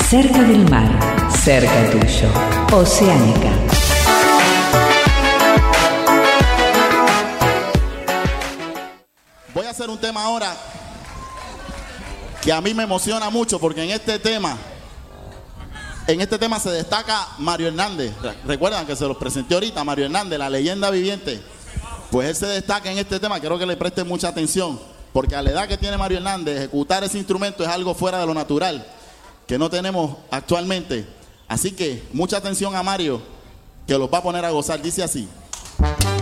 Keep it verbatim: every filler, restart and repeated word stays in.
Cerca del mar, cerca tuyo. Oceánica. Voy a hacer un tema ahora que a mí me emociona mucho, porque en este tema, en este tema se destaca Mario Hernández. Recuerdan que se los presenté ahorita, Mario Hernández, la leyenda viviente. Pues él se destaca en este tema. Quiero que le presten mucha atención, porque a la edad que tiene Mario Hernández, ejecutar ese instrumento es algo fuera de lo natural, que no tenemos actualmente. Así que mucha atención a Mario, que los va a poner a gozar. Dice así.